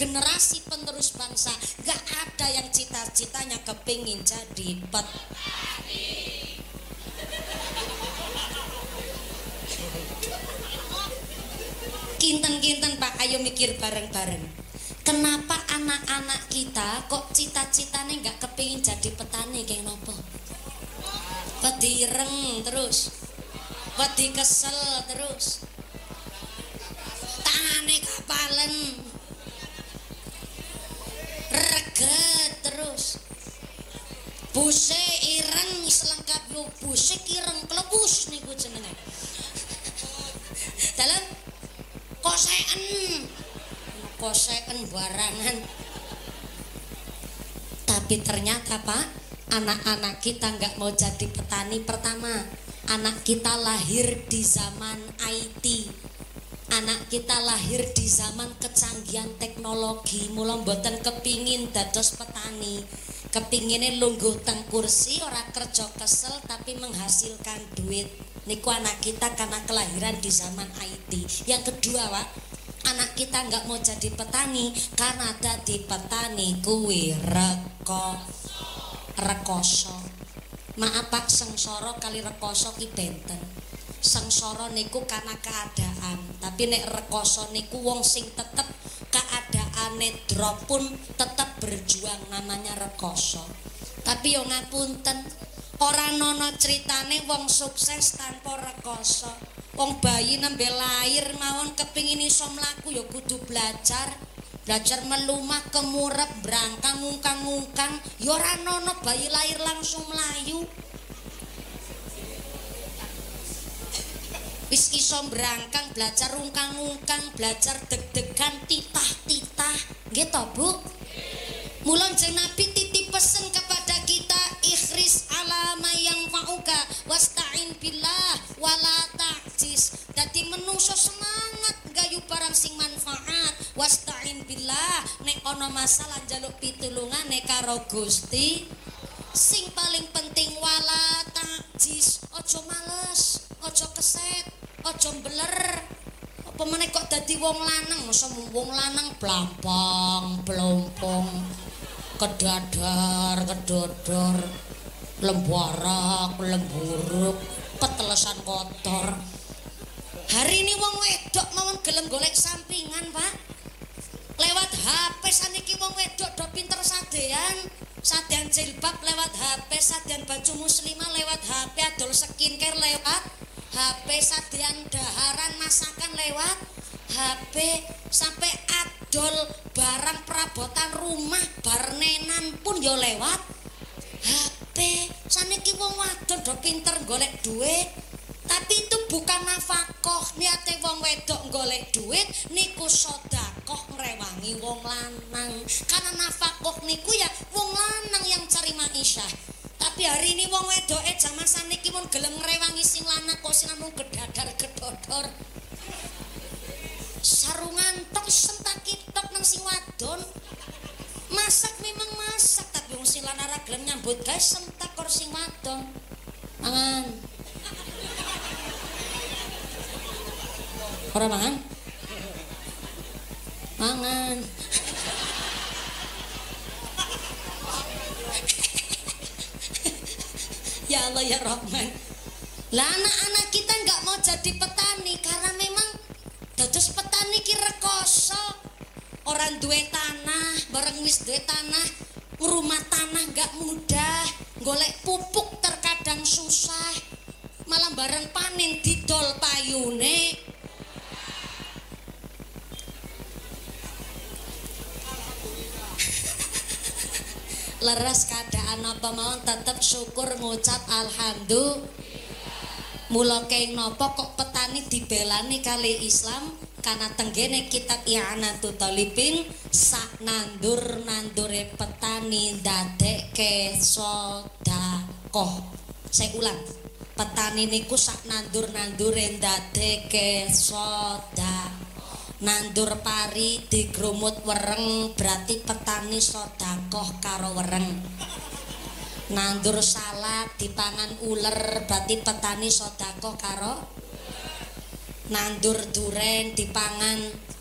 generasi penerus bangsa. Gak ada yang cita-citanya kepingin jadi petani. Kinten-kinten Pak, ayo mikir bareng-bareng. Kenapa anak-anak kita kok cita-citanya gak kepingin jadi petani kayak nopo? Wedi ireng terus, wedi kesel terus, tangane kapalen, reget terus, buse ireng selengkap yo buse ireng klebus niku jenenge. Dalam koseken barangan. Tapi ternyata Pak, anak-anak kita nggak mau jadi petani. Pertama, anak kita lahir di zaman IT, anak kita lahir di zaman kecanggihan teknologi. Mula mboten kepingin dados petani, kepinginnya lungguh teng kursi, ora kerja kesel tapi menghasilkan duit. Niku anak kita karena kelahiran di zaman IT. Yang kedua Pak, anak kita nggak mau jadi petani karena dadi petani kuwi rekoso. Maaf Pak, sengsara kali rekoso ki benten. Sengsara niku karena keadaan, tapi nek rekoso niku wong sing tetep keadaane drop pun tetep berjuang, namanya rekoso. Tapi yo ngapunten, ora nono ceritane wong sukses tanpa rekoso. Wong bayi nembe lahir mawon kepingin iso mlaku ya kudu belajar melumah kemurep brangkang ngungkang-ngungkang. Ya ora nono bayi lahir langsung mlayu. Wis iso brangkang, belajar ungkang-ungkang, belajar deg-degan, titah-titah. Nggih to, Bu? Mula jeneng Nabi titip pesen kepada kita, ikhris ala ma yang fa'uka wasta'in billah wala ta'jis. Dadi menungso semangat gayu barang sing manfaat, wasta'in billah, nek ana masalah njaluk pitulungane karo Gusti. Sing paling penting wala ta'jis, aja males, aja keset, aja mbler. Apa meneh kok dadi wong lanang, masa wong lanang blampang, blompong, kedadar, kedodor, lembarak, lemburuk, petelesan kotor. Hari ini wong wedok mawon gelem golek sampingan, Pak. Lewat HP saniki wong wedok do pinter sadean. Sadean jilbab lewat HP, sadean baju muslimah lewat HP, adol skincare lewat HP, sadean daharan masakan lewat HP, sampai adol barang perabotan rumah barnenan pun yo lewat HP. Saniki wong wadon do pinter golek duit. Tapi itu bukan nafkah, niate wong wedok golek duit niku sedekah ngrewangi wong lanang. Karena nafkah niku ya wong lanang yang cari maisha. Tapi hari ini wong wedoke jaman saniki mun gelem ngrewangi sing lanang kok sing namung gedadar gedodor. Sarungan tok sentaki tok nang sing wadon. Masak memang masak, tapi wong sing lanang ora gelem nyambut gawe sentak karo sing wadon. Mangan. Ora mangan? Mangan. Ya Allah ya Rahman. Lah anak-anak kita nggak mau jadi petani karena memang dados petani ki rekoso. Orang duwe tanah, bareng wis duwe tanah, rumah tanah nggak mudah, golek pupuk terkadang susah. Malah bareng panen didol payune. Leres keadaan apa mawon tetep syukur ngucap alhamdulillah. Mula keng napa kok petani dibelani kali Islam? Karena tenggene kitab I'anatul Talibin sak nandur-nandure petani ndadekke sedekah. Saya ulang. Petani niku sak nandur-nandure ndadekke sedekah. Nandur pari digrumut wereng berarti petani sedekah karo wereng. Nandur salak dipangan uler berarti petani sedekah karo. Nandur duren dipangan